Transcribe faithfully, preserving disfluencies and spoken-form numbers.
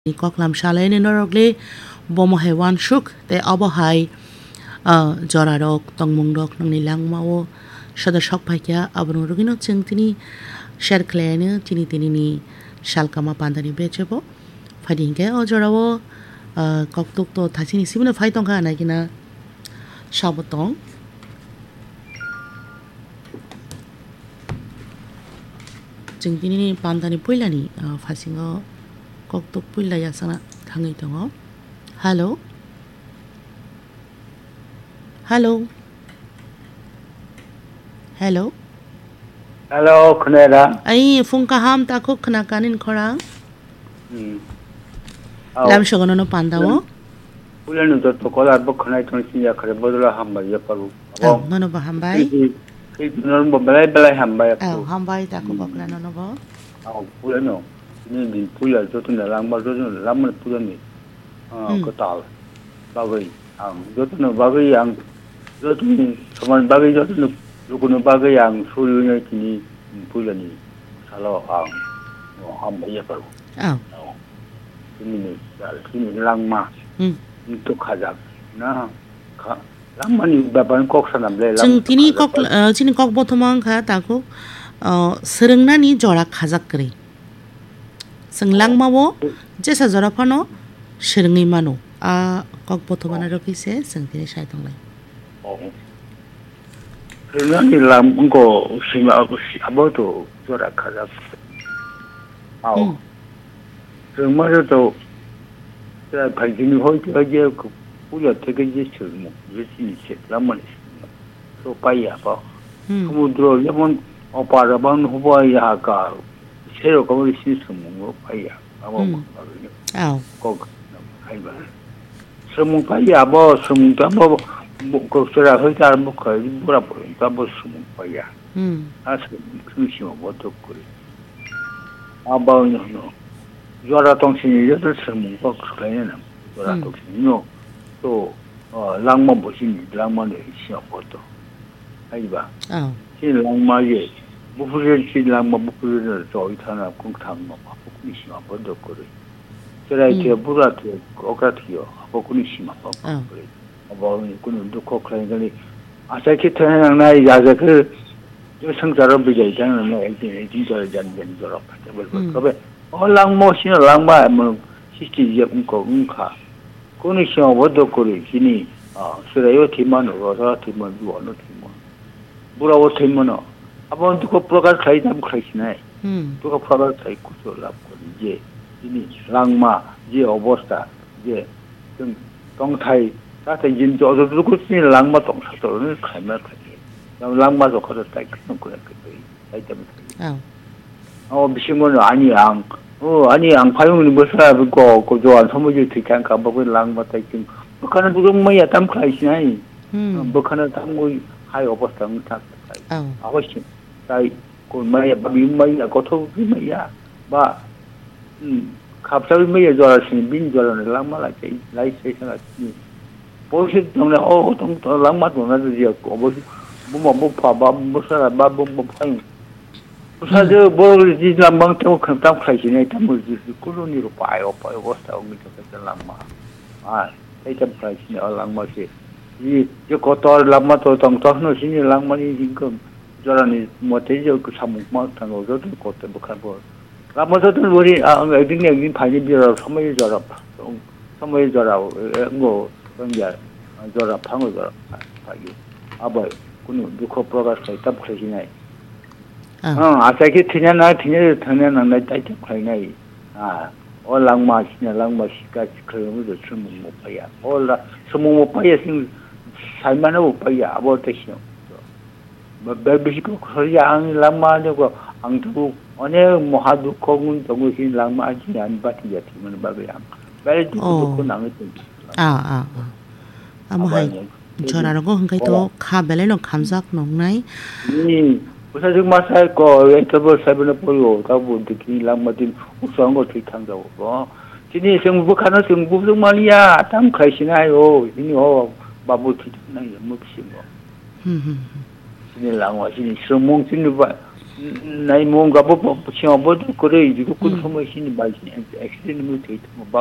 Koklam Shalene Norogle, Bomohe Wan Shuk, the Abohai, Jorarok, Tongmungdok, Nilang Mao, Shada Shok Pakia, Abnurugino Tintini, Sherklene, Tinitini, Shalkama Pandani Bechebo, Fadinke, Ojoravo, Kokto, Tatini, similar fight on Ganagina, Shabotong. Jingini Pandani Pulani, Fasingo. Koktok pula ya sana tangi tongo. Hello. Hello. Hello. Hello, Kunera. Ay, fungka ham tako kenakanin korang. Hmm. Lam shogono no pandawo. Pulan udah tokolar bukanai tuh sih ya kerja bodoh hambai ya paru. Oh, nono ba hambai? Itu nono balai balai hambai. Oh, hambai tako kokla nono ba? Oh, pulan no. Ini di pulau itu tuh dalam bahasa itu lama pulau ni, ah ketal, bagai, ah itu tuh bagai yang itu tuh teman bagai itu tuh rukun bagai yang sulunya ini pulau ni, salah ah, ah bayar baru. Oh. Ini ni, ini lama, itu khajak, nah, lama ni bapak kok sana bela. Jeng tini kok, tini kok botomang kah tako, serengna ni jorak khajak kiri. Senglang mawo, jasa zora pano, seringi mano. A kok boto mana roki se, sengkini saya tong lai. Oh, kerana ni lam engkau sima aku si abo tu zora kaza. Oh, semua tu, saya pergi ni hoi tu aja aku punya terkerja semua, jadi ni lama ni, so payah apa. Kemudian dia pun apa rabang huba ya kau. 새로 거기 시스템은 파이야. 아무 아우. 꼭 아이바. 스무 파이야 뭐 스무도 뭐 그거라 회사 뭐 거기 뭐라 보니까 뭐 스무 파이야. 음. 아스 그시면 뭐도 그래. 아바는 요라 동신이 여덟 스무 거 그래는 요라 동신이요. 또 어, 랑만 보시니 랑만에 시험 보도. 아이바. 아. 이 랑마에 무프를 지랑마 무프를 저이타나 공탕마 보고니 심아 번도 그래. 저라이테 부라테 오카티요 보고니 심아 번 그래. 아버니 군은 두고 그러니까 아사키 태양 나이 야자 그 성자로 비자 있잖아. 뭐 이제 진짜 잔된 저러 같아. 그래. 얼랑 모시는 랑마 뭐 시스티지 음고 음카. 군이 심아 번도 그래. 기니 아 그래요 팀만으로 서 팀만 원로 팀만. 뭐라고 팀만은 apa untuk program saya tak berkaitan. Untuk program saya kucur lapor je ini langma je obosta je tong tong Thai tak terjun jauh tu kucur ni langma tong satu ni khamar khaji. Yang langma tu kalau tak kena kena kena saya tak berkaitan. Oh bisingon ani ang oh ani ang payung ni besar begitu kau jual semua je tikan kau bawa langma tak kena. Bukan burung maya tam berkaitan. Bukan tam kau hai obosta ni tak. Apa sih? Tại còn mấy bị mấy là có thâu với mấy à ba khắp sao mấy giờ là xin bin giờ là lắm mà lại chạy lại chạy sang là bố sĩ trong này ô trong lắm mắt của nó gì của bố bố mà bố phá ba bố sao là ba bố bố phanh bố sao giờ bố đi làm bằng theo khẩn tam khai gì này tam mươi gì cứ luôn như phải ở phải bố sao mình cho cái làm mà à cái tam khai gì ở làm mà gì gì chứ có to làm mà to tổng to nó xin làm mà đi chính cơm 저라니 뭐 대저 그 사목만 당고 저도 그때 북한고 라면서도 우리 아 어딘가 여기 파니비라 섬을 저라 섬을 저라 뭐 그런 게 저라 방을 저라 파기 아버 군은 누코 프로가스 있다 그러시네 아 아사키 티냐나 티냐 타냐나 나 따지 그러네 아 올랑마 시냐 랑마 시까지 그러면 좀 못 봐야 올라 스무 못 봐야 생 살만하고 봐야 아버 대신 berbisik kerjaan lama juga angtu, ane mohadu kongun tunggu sini lama aja ni bat jadi mana bagai ang, balik tu tu nang itu. Ah ah ah, amu hai, cara aku hengkai tu kabel no kamzak nong nai. Ni, usah cuma saya ko, itu ber saya benar perlu, kau pun dikini lama tin, usah kau cerita jauh. Oh, sini semua bukan semua semua Malaysia, tam kerja sini oh, ini oh, babu cerita nai, mungkin semua. Hmm hmm. Sini langwa sini semung sini ba 나이 뭔가 뭐, 뭐, 뭐, 그래, 이거 그 소모신이 말이지, 액시덴트 뭐, 데이터 뭐,